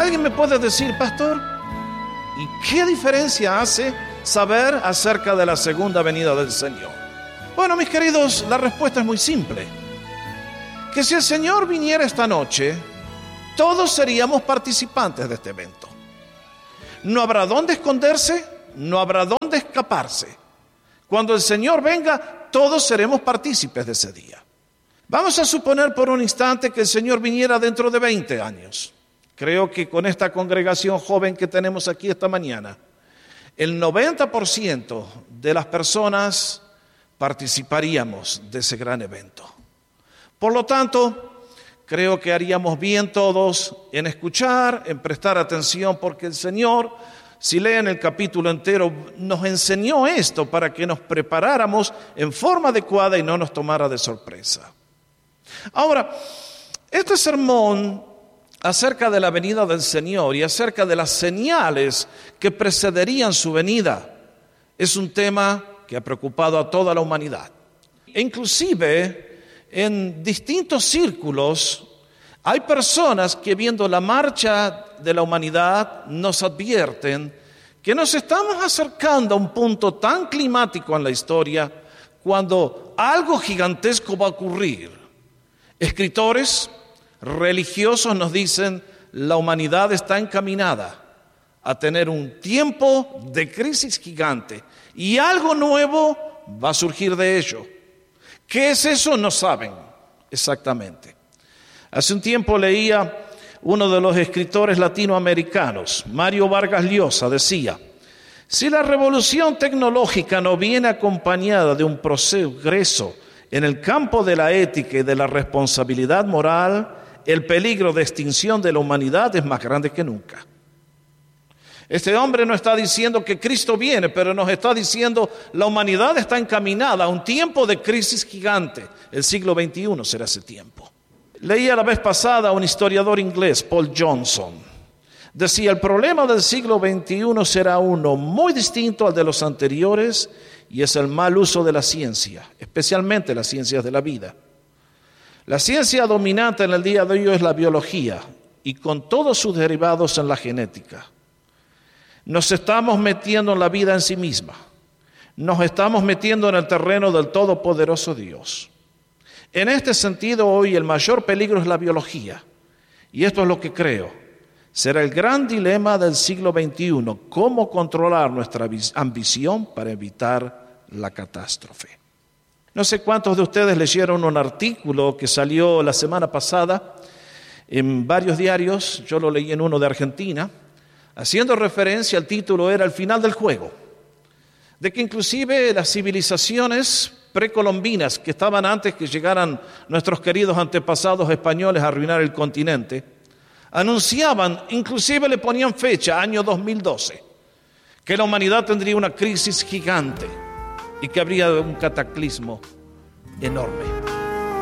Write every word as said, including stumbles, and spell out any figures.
Alguien me puede decir, pastor, ¿y qué diferencia hace saber acerca de la segunda venida del Señor? Bueno, mis queridos, la respuesta es muy simple. Que si el Señor viniera esta noche, todos seríamos participantes de este evento. No habrá dónde esconderse, no habrá dónde escaparse. Cuando el Señor venga, todos seremos partícipes de ese día. Vamos a suponer por un instante que el Señor viniera dentro de veinte años. Creo que con esta congregación joven que tenemos aquí esta mañana, el noventa por ciento de las personas participaríamos de ese gran evento. Por lo tanto, creo que haríamos bien todos en escuchar, en prestar atención, porque el Señor, si leen el capítulo entero, nos enseñó esto para que nos preparáramos en forma adecuada y no nos tomara de sorpresa. Ahora, este sermón acerca de la venida del Señor y acerca de las señales que precederían su venida es un tema que ha preocupado a toda la humanidad. E inclusive, en distintos círculos, hay personas que viendo la marcha de la humanidad nos advierten que nos estamos acercando a un punto tan climático en la historia cuando algo gigantesco va a ocurrir. Escritores religiosos nos dicen la humanidad está encaminada a tener un tiempo de crisis gigante y algo nuevo va a surgir de ello. ¿Qué es eso? No saben exactamente. Hace un tiempo leía uno de los escritores latinoamericanos, Mario Vargas Llosa, decía: si la revolución tecnológica no viene acompañada de un progreso en el campo de la ética y de la responsabilidad moral, el peligro de extinción de la humanidad es más grande que nunca. Este hombre no está diciendo que Cristo viene, pero nos está diciendo la humanidad está encaminada a un tiempo de crisis gigante. El siglo veintiuno será ese tiempo. Leía la vez pasada a un historiador inglés, Paul Johnson. Decía, el problema del siglo veintiuno será uno muy distinto al de los anteriores y es el mal uso de la ciencia, especialmente las ciencias de la vida. La ciencia dominante en el día de hoy es la biología y con todos sus derivados en la genética. Nos estamos metiendo en la vida en sí misma. Nos estamos metiendo en el terreno del todopoderoso Dios. En este sentido, hoy el mayor peligro es la biología. Y esto es lo que creo. Será el gran dilema del siglo veintiuno, cómo controlar nuestra ambición para evitar la catástrofe. No sé cuántos de ustedes leyeron un artículo que salió la semana pasada en varios diarios, yo lo leí en uno de Argentina, haciendo referencia al título era El final del juego, de que inclusive las civilizaciones precolombinas que estaban antes que llegaran nuestros queridos antepasados españoles a arruinar el continente, anunciaban, inclusive le ponían fecha, año dos mil doce, que la humanidad tendría una crisis gigante y que habría un cataclismo enorme.